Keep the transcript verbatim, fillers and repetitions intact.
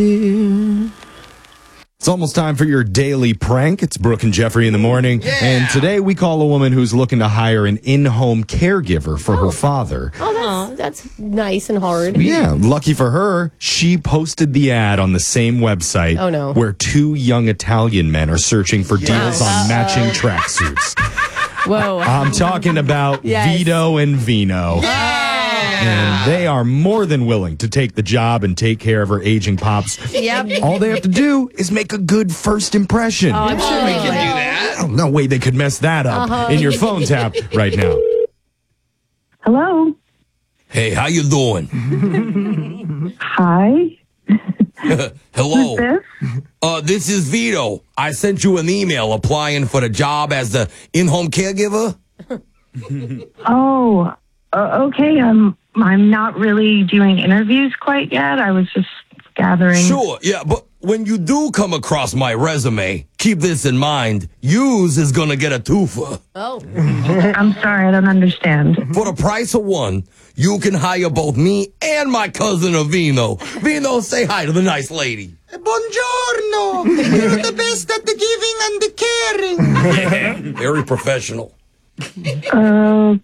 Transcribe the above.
It's almost time for your daily prank. It's Brooke and Jeffrey in the morning. Yeah. And today we call a woman who's looking to hire an in-home caregiver for oh. her father. Oh, that's, that's nice and hard. Yeah, lucky for her, she posted the ad on the same website oh, no. where two young Italian men are searching for yes. deals on Uh-oh. matching tracksuits. Whoa. I'm talking about yes. Vito and Vino. Yeah. And they are more than willing to take the job and take care of her aging pops. Yep. All they have to do is make a good first impression. Oh, I'm sure we can do that. Oh, no way they could mess that up uh-huh. in your phone tap right now. Hello. Hey, how you doing? Hi. Hello. Who's this? Uh, this is Vito. I sent you an email applying for the job as the in-home caregiver. Oh, uh, okay. Um, I'm not really doing interviews quite yet. I was just gathering. Sure, yeah, but when you do come across my resume, keep this in mind. Yous is gonna get a twofer. Oh. I'm sorry, I don't understand. For the price of one, you can hire both me and my cousin Vino. Vino, say hi to the nice lady. Buongiorno. You're the best at the giving and the caring. Yeah, very professional. Uh,